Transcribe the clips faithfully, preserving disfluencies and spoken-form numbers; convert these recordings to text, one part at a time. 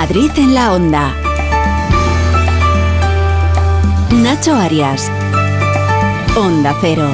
Madrid en la Onda. Nacho Arias. Onda Cero.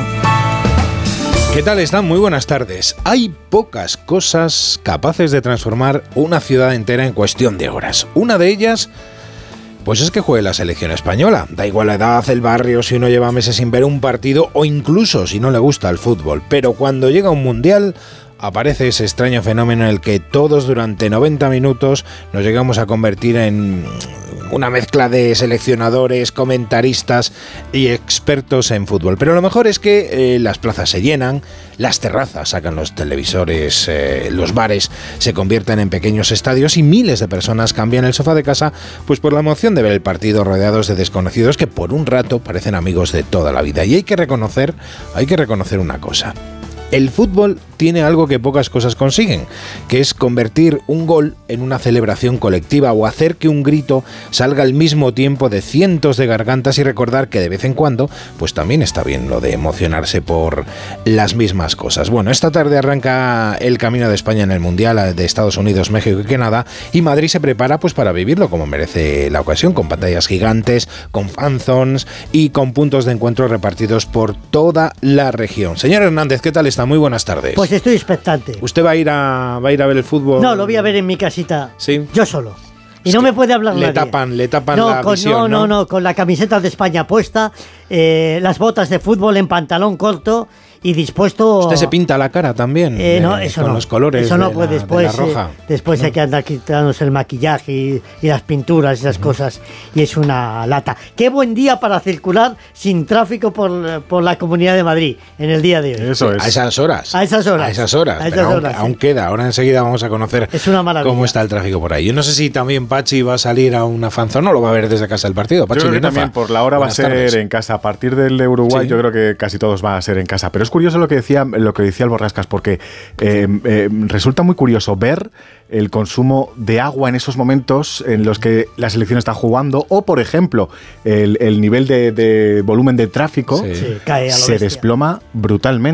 ¿Qué tal están? Muy buenas tardes. Hay pocas cosas capaces de transformar una ciudad entera en cuestión de horas. Una de ellas, pues es que juegue la selección española. Da igual la edad, el barrio, si uno lleva meses sin ver un partido o incluso si no le gusta el fútbol. Pero cuando llega un mundial, aparece ese extraño fenómeno en el que todos durante noventa minutos nos llegamos a convertir en una mezcla de seleccionadores, comentaristas y expertos en fútbol. Pero lo mejor es que eh, las plazas se llenan, las terrazas sacan los televisores, eh, los bares se convierten en pequeños estadios y miles de personas cambian el sofá de casa pues por la emoción de ver el partido rodeados de desconocidos que por un rato parecen amigos de toda la vida. Y hay que reconocer, hay que reconocer una cosa. El fútbol tiene algo que pocas cosas consiguen, que es convertir un gol en una celebración colectiva o hacer que un grito salga al mismo tiempo de cientos de gargantas y recordar que de vez en cuando, pues también está bien lo de emocionarse por las mismas cosas. Bueno, esta tarde arranca el camino de España en el Mundial de Estados Unidos, México y Canadá, y Madrid se prepara pues para vivirlo como merece la ocasión, con pantallas gigantes, con fanzones y con puntos de encuentro repartidos por toda la región. Señor Hernández, ¿qué tal está? Muy buenas tardes. Pues estoy expectante. ¿Usted va a ir a va a ir a ver el fútbol? No, lo voy a ver en mi casita. Sí. Yo solo. Y es no me puede hablar le nadie. Tapan, le tapan no, la con, visión, no, ¿no? no, no, con la camiseta de España puesta, eh, las botas de fútbol en pantalón corto y dispuesto. ¿Usted se pinta la cara también? Eh, no, eh, eso con no. los colores eso no, de, pues la, después, de la roja. Eh, después ¿no? hay que andar quitándose el maquillaje y, y las pinturas y esas uh-huh. cosas, y es una lata. Qué buen día para circular sin tráfico por, por la Comunidad de Madrid en el día de hoy. Eso es. A esas horas. A esas horas. A esas horas. A esas Pero horas, aún, sí. aún queda. Ahora enseguida vamos a conocer es una maravilla. Cómo está el tráfico por ahí. Yo no sé si también Pachi va a salir a una fanzona o lo va a ver desde casa el partido. Pachi, yo creo que Linafa, también por la hora buenas va a ser tardes. en casa. A partir del de Uruguay, sí. Yo creo que casi todos van a ser en casa. Pero es curioso lo que decía, lo que decía el Borrascas, porque eh, eh, resulta muy curioso ver el consumo de agua en esos momentos en los que la selección está jugando, o por ejemplo, el, el nivel de, de volumen de tráfico sí. Sí, cae a lo se bestia. desploma brutalmente.